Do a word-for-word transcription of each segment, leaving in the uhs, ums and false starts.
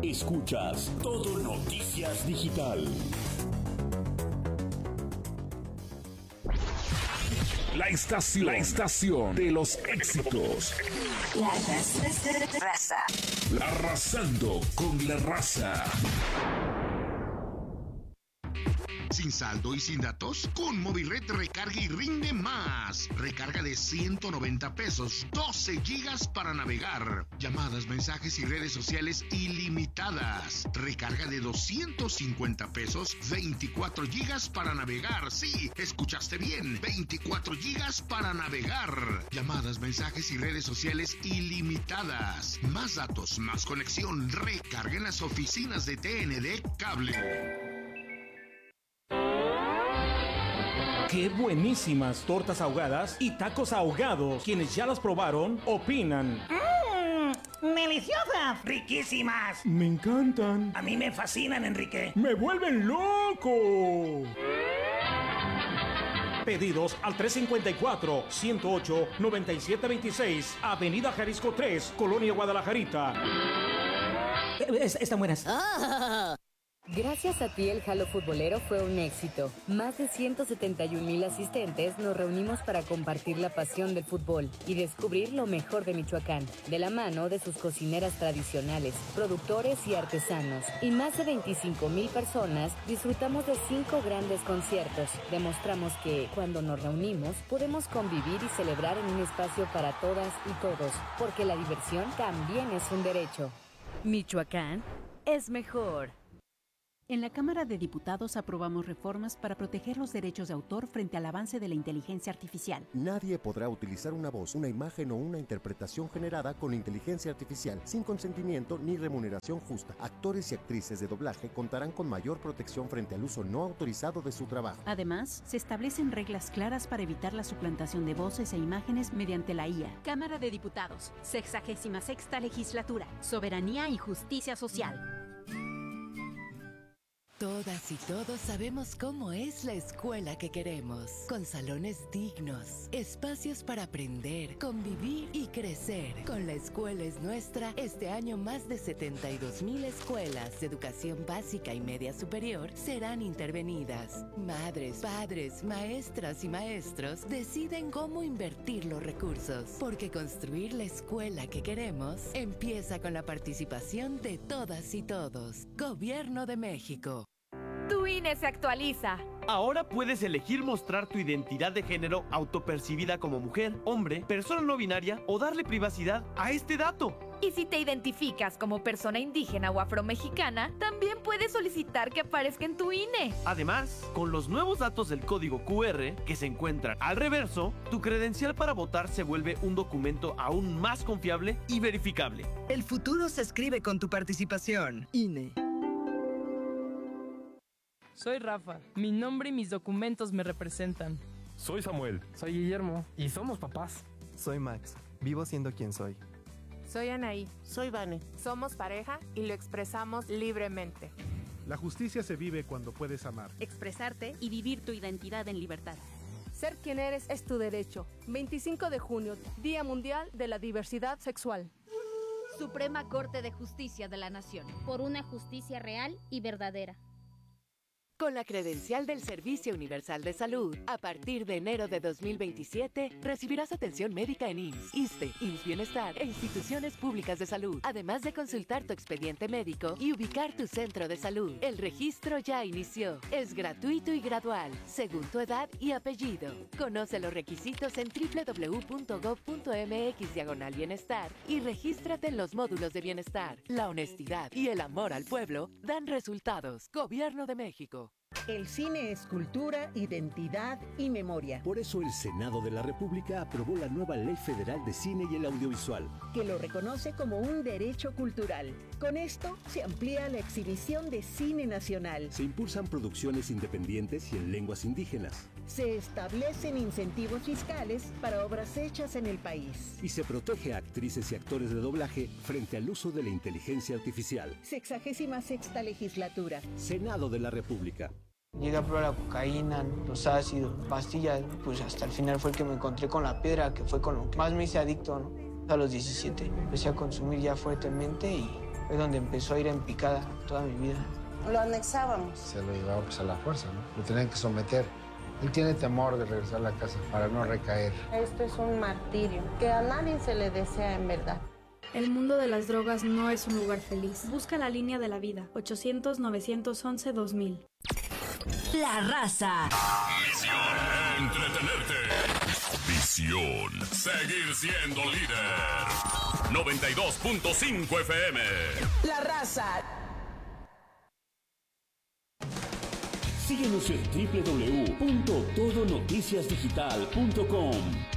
Escuchas Todo Noticias Digital. La estación, la estación de los éxitos. La raza. Arrasando con la raza. ¿Sin saldo y sin datos? Con Movilred recarga y rinde más. Recarga de ciento noventa pesos, doce gigas para navegar. Llamadas, mensajes y redes sociales ilimitadas. Recarga de doscientos cincuenta pesos, veinticuatro gigas para navegar. Sí, escuchaste bien, veinticuatro gigas para navegar. Llamadas, mensajes y redes sociales ilimitadas. Más datos, más conexión. Recarga en las oficinas de T N D Cable. ¡Qué buenísimas tortas ahogadas y tacos ahogados! Quienes ya las probaron, opinan. ¡Mmm! ¡Deliciosas! ¡Riquísimas! Me encantan. A mí me fascinan, Enrique. ¡Me vuelven loco! Pedidos al tres cinco cuatro, ciento ocho, noventa y siete veintiséis, Avenida Jalisco tres, Colonia Guadalajarita. Es, están buenas. ¡Ah! Gracias a ti el Jalo Futbolero fue un éxito. Más de ciento setenta y un mil asistentes nos reunimos para compartir la pasión del fútbol y descubrir lo mejor de Michoacán, de la mano de sus cocineras tradicionales, productores y artesanos. Y más de veinticinco mil personas disfrutamos de cinco grandes conciertos. Demostramos que, cuando nos reunimos, podemos convivir y celebrar en un espacio para todas y todos, porque la diversión también es un derecho. Michoacán es mejor. En la Cámara de Diputados aprobamos reformas para proteger los derechos de autor frente al avance de la inteligencia artificial. Nadie podrá utilizar una voz, una imagen o una interpretación generada con inteligencia artificial sin consentimiento ni remuneración justa. Actores y actrices de doblaje contarán con mayor protección frente al uso no autorizado de su trabajo. Además, se establecen reglas claras para evitar la suplantación de voces e imágenes mediante la I A. Cámara de Diputados, sexagésima sexta legislatura, soberanía y justicia social. Todas y todos sabemos cómo es la escuela que queremos, con salones dignos, espacios para aprender, convivir y crecer. Con La Escuela es Nuestra, este año más de setenta y dos mil escuelas de educación básica y media superior serán intervenidas. Madres, padres, maestras y maestros deciden cómo invertir los recursos, porque construir la escuela que queremos empieza con la participación de todas y todos. Gobierno de México. Tu I N E se actualiza. Ahora puedes elegir mostrar tu identidad de género autopercibida como mujer, hombre, persona no binaria o darle privacidad a este dato. Y si te identificas como persona indígena o afromexicana, también puedes solicitar que aparezca en tu I N E. Además, con los nuevos datos del código Q R que se encuentran al reverso, tu credencial para votar se vuelve un documento aún más confiable y verificable. El futuro se escribe con tu participación. I N E. Soy Rafa, mi nombre y mis documentos me representan. Soy Samuel. Soy Guillermo y somos papás. Soy Max, vivo siendo quien soy. Soy Anaí. Soy Vane. Somos pareja y lo expresamos libremente. La justicia se vive cuando puedes amar, expresarte y vivir tu identidad en libertad. Ser quien eres es tu derecho. veinticinco de junio, Día Mundial de la Diversidad Sexual. Suprema Corte de Justicia de la Nación. Por una justicia real y verdadera. Con la credencial del Servicio Universal de Salud, a partir de enero de dos mil veintisiete, recibirás atención médica en I M S S, ISSSTE, I M S S Bienestar e instituciones públicas de salud, además de consultar tu expediente médico y ubicar tu centro de salud. El registro ya inició. Es gratuito y gradual, según tu edad y apellido. Conoce los requisitos en doble u doble u doble u punto gob punto eme equis diagonal bienestar y regístrate en los módulos de bienestar. La honestidad y el amor al pueblo dan resultados. Gobierno de México. El cine es cultura, identidad y memoria. Por eso el Senado de la República aprobó la nueva Ley Federal de Cine y el Audiovisual, que lo reconoce como un derecho cultural. Con esto se amplía la exhibición de cine nacional. Se impulsan producciones independientes y en lenguas indígenas. Se establecen incentivos fiscales para obras hechas en el país. Y se protege a actrices y actores de doblaje frente al uso de la inteligencia artificial. Sexagésima sexta legislatura. Senado de la República. Llegué a probar la cocaína, los ácidos, pastillas, pues hasta el final fue el que me encontré con la piedra, que fue con lo que más me hice adicto, ¿no? A los diecisiete empecé a consumir ya fuertemente y Fue donde empezó a ir en picada toda mi vida. Lo anexábamos. Se lo llevaba pues a la fuerza, ¿no? Lo tenían que someter. Él tiene temor de regresar a la casa para no recaer. Esto es un martirio que a nadie se le desea en verdad. El mundo de las drogas no es un lugar feliz. Busca la línea de la vida. ochocientos, novecientos once, dos mil. La Raza. Misión: entretenerte. Visión: seguir siendo líder. noventa y dos punto cinco F M. La Raza. Síguenos en doble u doble u doble u punto todo noticias digital punto com.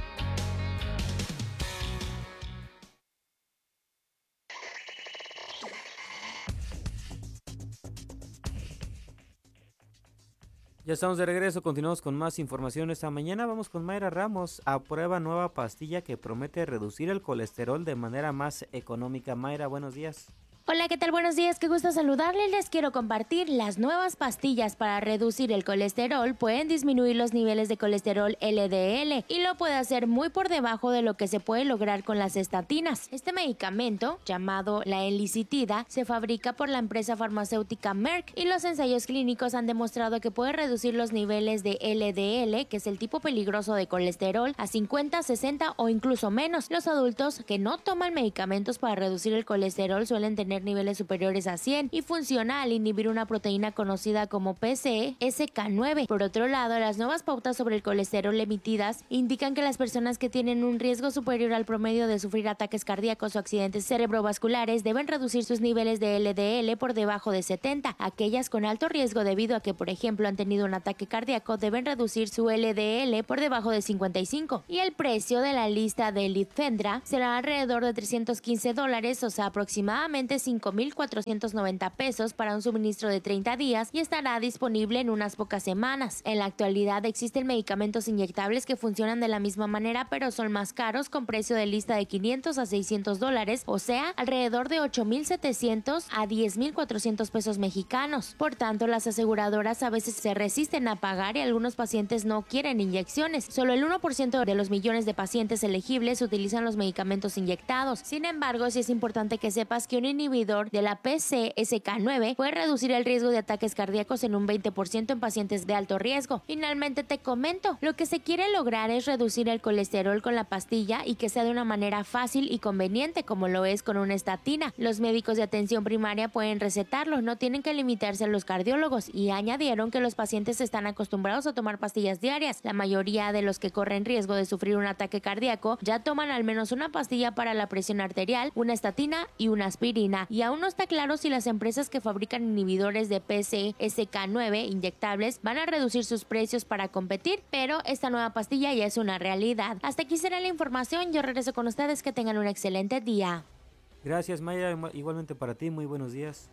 Ya estamos de regreso, continuamos con más información esta mañana. Vamos con Mayra Ramos. Aprueba nueva pastilla que promete reducir el colesterol de manera más económica. Mayra, buenos días. Hola, ¿qué tal? Buenos días, qué gusto saludarles. Les quiero compartir las nuevas pastillas para reducir el colesterol. Pueden disminuir los niveles de colesterol L D L y lo puede hacer muy por debajo de lo que se puede lograr con las estatinas. Este medicamento, llamado la Elicitida, se fabrica por la empresa farmacéutica Merck y los ensayos clínicos han demostrado que puede reducir los niveles de L D L, que es el tipo peligroso de colesterol, a cincuenta, sesenta o incluso menos. Los adultos que no toman medicamentos para reducir el colesterol suelen tener niveles superiores a cien y funciona al inhibir una proteína conocida como P C S K nueve. Por otro lado, las nuevas pautas sobre el colesterol emitidas indican que las personas que tienen un riesgo superior al promedio de sufrir ataques cardíacos o accidentes cerebrovasculares deben reducir sus niveles de L D L por debajo de setenta. Aquellas con alto riesgo debido a que, por ejemplo, han tenido un ataque cardíaco deben reducir su L D L por debajo de cincuenta y cinco. Y el precio de la lista de Lidfendra será alrededor de trescientos quince dólares, o sea, aproximadamente cinco mil cuatrocientos noventa pesos para un suministro de treinta días y estará disponible en unas pocas semanas. En la actualidad existen medicamentos inyectables que funcionan de la misma manera pero son más caros, con precio de lista de quinientos a seiscientos dólares, o sea, alrededor de ocho mil setecientos a diez mil cuatrocientos pesos mexicanos. Por tanto, las aseguradoras a veces se resisten a pagar y algunos pacientes no quieren inyecciones. Solo el uno por ciento de los millones de pacientes elegibles utilizan los medicamentos inyectados. Sin embargo, sí es importante que sepas que un inhibidor de la P C S K nueve puede reducir el riesgo de ataques cardíacos en un veinte por ciento en pacientes de alto riesgo. Finalmente te comento, lo que se quiere lograr es reducir el colesterol con la pastilla y que sea de una manera fácil y conveniente como lo es con una estatina. Los médicos de atención primaria pueden recetarlo, no tienen que limitarse a los cardiólogos, y añadieron que los pacientes están acostumbrados a tomar pastillas diarias. La mayoría de los que corren riesgo de sufrir un ataque cardíaco ya toman al menos una pastilla para la presión arterial, una estatina y una aspirina, y aún no está claro si las empresas que fabrican inhibidores de P C S K nueve inyectables van a reducir sus precios para competir, pero esta nueva pastilla ya es una realidad. Hasta aquí será la información, yo regreso con ustedes, que tengan un excelente día. Gracias, Maya, igualmente para ti, muy buenos días.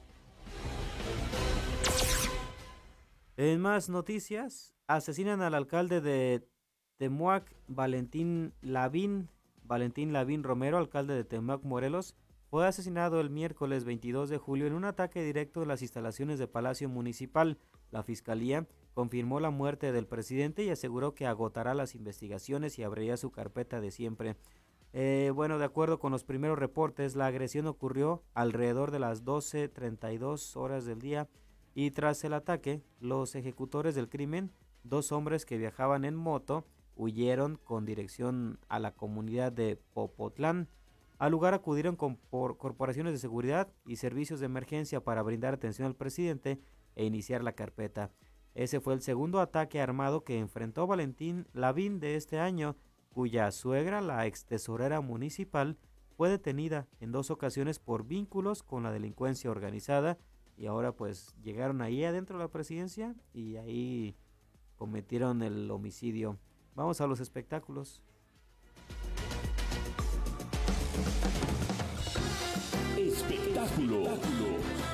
En más noticias, asesinan al alcalde de Temuac, Valentín Lavín, Valentín Lavín Romero, alcalde de Temuac, Morelos. Fue asesinado el miércoles veintidós de julio en un ataque directo de las instalaciones de Palacio Municipal. La Fiscalía confirmó la muerte del presidente y aseguró que agotará las investigaciones y abriría su carpeta de siempre. Eh, bueno, de acuerdo con los primeros reportes, la agresión ocurrió alrededor de las doce treinta y dos horas del día y tras el ataque, los ejecutores del crimen, dos hombres que viajaban en moto, huyeron con dirección a la comunidad de Popotlán. Al lugar acudieron con por corporaciones de seguridad y servicios de emergencia para brindar atención al presidente e iniciar la carpeta. Ese fue el segundo ataque armado que enfrentó Valentín Lavín de este año, cuya suegra, la ex tesorera municipal, fue detenida en dos ocasiones por vínculos con la delincuencia organizada y ahora pues llegaron ahí adentro de la presidencia y ahí cometieron el homicidio. Vamos a los espectáculos. Espectáculo.